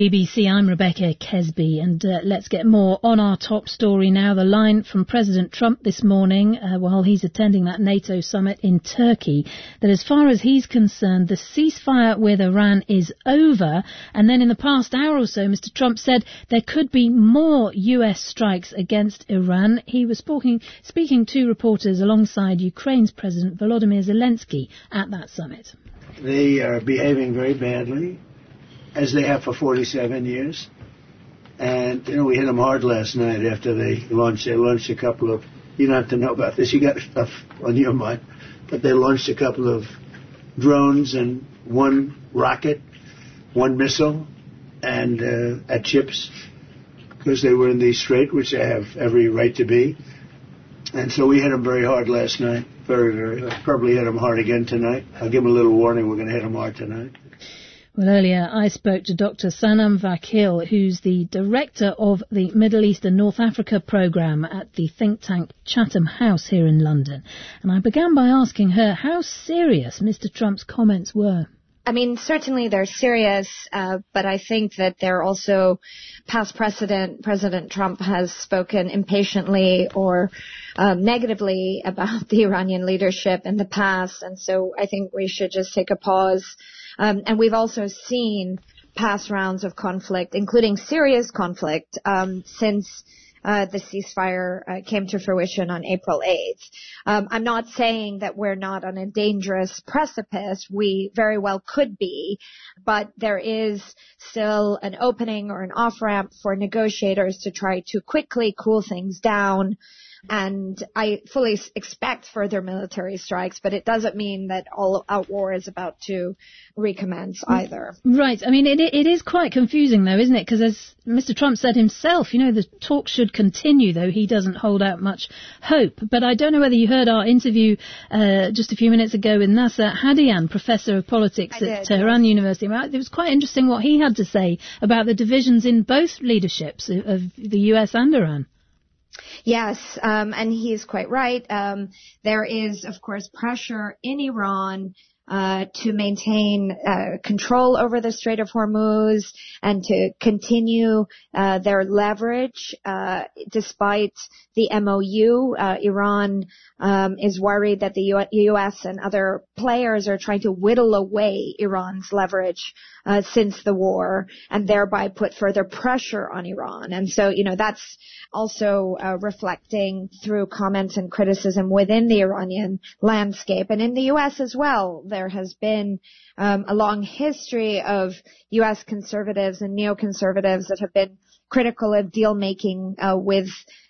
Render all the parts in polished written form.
BBC, I'm Rebecca Kesby, and let's get more on our top story now. The line from President Trump this morning, while he's attending that NATO summit in Turkey, that as far as he's concerned, the ceasefire with Iran is over. And then in the past hour or so, Mr. Trump said there could be more US strikes against Iran. He was speaking to reporters alongside Ukraine's President Volodymyr Zelensky at that summit. They are behaving very badly, as they have for 47 years. And, we hit them hard last night after they launched a couple of, you don't have to know about this, you got stuff on your mind, but they launched a couple of drones and one rocket, one missile, and at ships, because they were in the strait, which they have every right to be. And so we hit them very hard last night, very, very hard. Probably hit them hard again tonight. I'll give them a little warning, we're going to hit them hard tonight. Well, earlier I spoke to Dr. Sanam Vakil, who's the director of the Middle East and North Africa programme at the think tank Chatham House here in London. And I began by asking her how serious Mr. Trump's comments were. I mean, certainly they're serious, but I think that they're also past precedent. President Trump has spoken impatiently or negatively about the Iranian leadership in the past, and so I think we should just take a pause. And we've also seen past rounds of conflict, including serious conflict, since the ceasefire came to fruition on April 8th. I'm not saying that we're not on a dangerous precipice. We very well could be, but there is still an opening or an off-ramp for negotiators to try to quickly cool things down. And I fully expect further military strikes, but it doesn't mean that all-out war is about to recommence either. Right. I mean, it is quite confusing, though, isn't it? Because as Mr. Trump said himself, the talk should continue, though he doesn't hold out much hope. But I don't know whether you heard our interview just a few minutes ago with Nasser Hadian, professor of politics at Tehran University. It was quite interesting what he had to say about the divisions in both leaderships of the US and Iran. Yes, and he's quite right. There is, of course, pressure in Iran to maintain control over the Strait of Hormuz and to continue their leverage despite the MOU. Iran is worried that the U.S. and other players are trying to whittle away Iran's leverage since the war and thereby put further pressure on Iran. And so, that's also reflecting through comments and criticism within the Iranian landscape and in the U.S. as well. There has been a long history of U.S. conservatives and neoconservatives that have been critical of deal-making with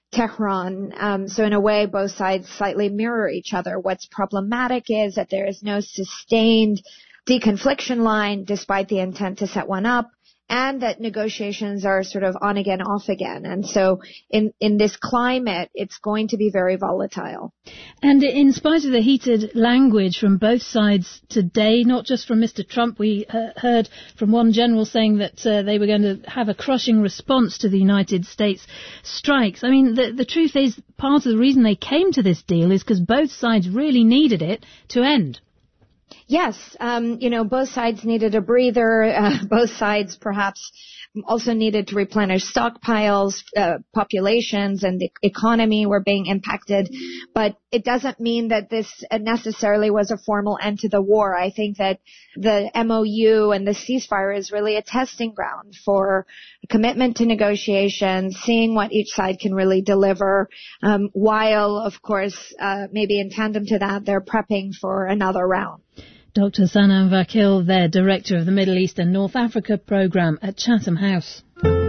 Tehran. So in a way, both sides slightly mirror each other. What's problematic is that there is no sustained deconfliction line despite the intent to set one up, and that negotiations are sort of on again, off again. And so in this climate, it's going to be very volatile. And in spite of the heated language from both sides today, not just from Mr. Trump, we heard from one general saying that they were going to have a crushing response to the United States strikes. I mean, the truth is, part of the reason they came to this deal is because both sides really needed it to end. Yes, both sides needed a breather. Both sides perhaps also needed to replenish stockpiles. Populations and the economy were being impacted. But it doesn't mean that this necessarily was a formal end to the war. I think that the MOU and the ceasefire is really a testing ground for a commitment to negotiations, seeing what each side can really deliver, while, of course, maybe in tandem to that, they're prepping for another round. Dr. Sanam Vakil, there, director of the Middle East and North Africa programme at Chatham House.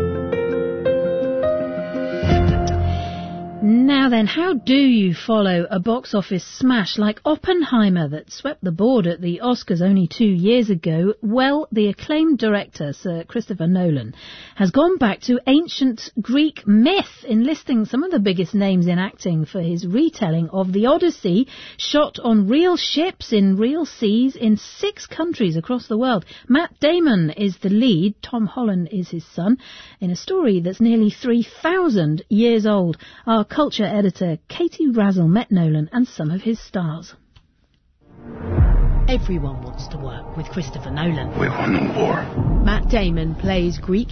Now then, how do you follow a box office smash like Oppenheimer that swept the board at the Oscars only 2 years ago? Well, the acclaimed director, Sir Christopher Nolan, has gone back to ancient Greek myth, enlisting some of the biggest names in acting for his retelling of the Odyssey, shot on real ships in real seas in 6 countries across the world. Matt Damon is the lead, Tom Holland is his son, in a story that's nearly 3,000 years old. Our culture editor Katie Razzle met Nolan and some of his stars. Everyone wants to work with Christopher Nolan. We won the war. Matt Damon plays Greek